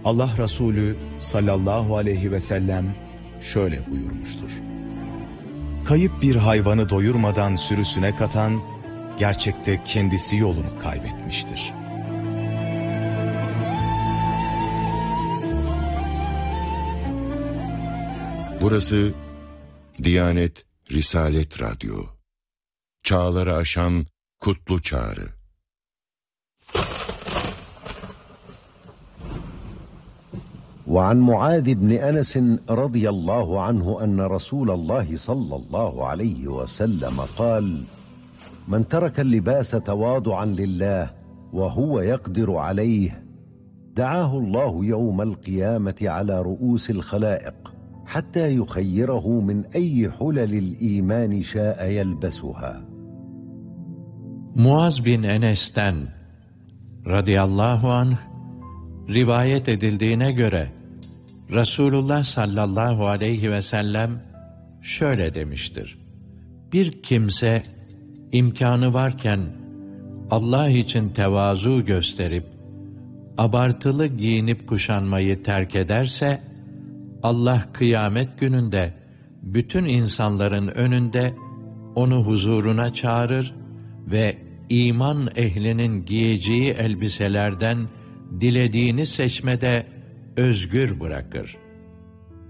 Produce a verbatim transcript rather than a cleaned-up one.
Allah Resulü sallallahu aleyhi ve sellem şöyle buyurmuştur: kayıp bir hayvanı doyurmadan sürüsüne katan, gerçekte kendisi yolunu kaybetmiştir. Burası Diyanet Risalet Radyo. Çağları aşan kutlu çağrı. وعن معاذ بن أنس رضي الله عنه أن رسول الله صلى الله عليه وسلم قال: من ترك اللباس تواضعا لله وهو يقدر عليه دعاه الله يوم القيامة على رؤوس الخلائق حتى يخيره من أي حلل الإيمان شاء يلبسها. Muaz bin Enes'ten radıyallahu anh rivayet edildiğine göre Resulullah sallallahu aleyhi ve sellem şöyle demiştir: bir kimse imkanı varken Allah için tevazu gösterip abartılı giyinip kuşanmayı terk ederse, Allah kıyamet gününde bütün insanların önünde onu huzuruna çağırır ve iman ehlinin giyeceği elbiselerden dilediğini seçmede özgür bırakır.